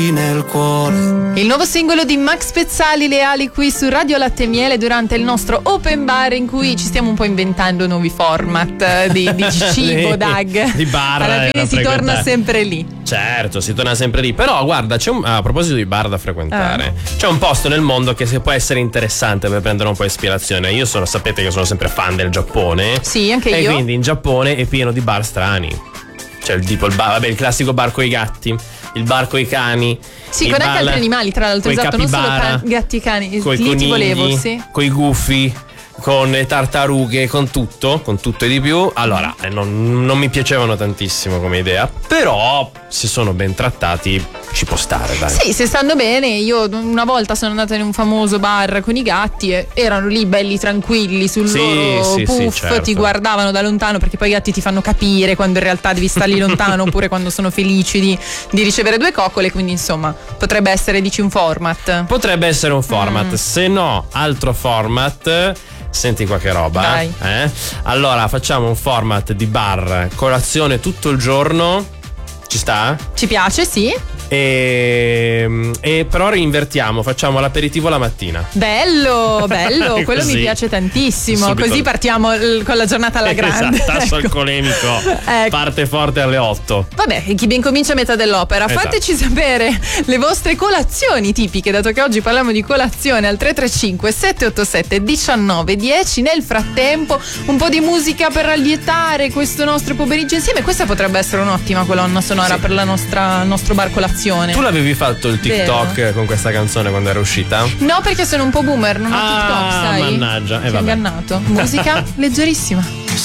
nel cuore. Il nuovo singolo di Max Pezzali, Le ali, qui su Radio Latte e Miele durante il nostro open bar in cui ci stiamo un po' inventando nuovi format di cibo, Dag. Di bar. Alla fine si torna sempre lì. Certo, si torna sempre lì. Però guarda, a proposito di bar da frequentare, c'è un posto nel mondo che può essere interessante per prendere un po' ispirazione. Sapete che sono sempre fan del Giappone. Sì, anche io. E quindi in Giappone è pieno di bar strani. C'è il classico bar coi gatti, il bar coi cani. Sì, con anche altri animali, tra l'altro, esatto, non solo gatti e cani. Coi lì conigli, ti volevo, sì. Coi gufi, con le tartarughe, con tutto e di più. Allora, non mi piacevano tantissimo come idea, però se sono ben trattati ci può stare, dai. Sì, se stanno bene. Io una volta sono andata in un famoso bar con i gatti e erano lì belli tranquilli sul loro puff, certo. Ti guardavano da lontano, perché poi i gatti ti fanno capire quando in realtà devi starli lontano oppure quando sono felici di ricevere due coccole, quindi insomma potrebbe essere, dici, un format. Potrebbe essere un format, se no altro format. Senti qua che roba. Dai. Allora facciamo un format di bar, colazione tutto il giorno. Ci sta? Ci piace, sì. E però reinvertiamo, facciamo l'aperitivo la mattina. Bello, quello mi piace tantissimo. Subito. Così partiamo con la giornata alla grande. Esatto, tasso alcolemico. Parte forte alle 8. Vabbè, chi ben comincia a metà dell'opera. Esatto. Fateci sapere le vostre colazioni tipiche, dato che oggi parliamo di colazione, al 335 787 1910. Nel frattempo un po' di musica per allietare questo nostro pomeriggio insieme. Questa potrebbe essere un'ottima colonna sonora per il nostro bar colazione. Tu l'avevi fatto il TikTok con questa canzone quando era uscita? No, perché sono un po' boomer, non ho TikTok, sai. Mannaggia, Ti ho ingannato. Musica leggerissima.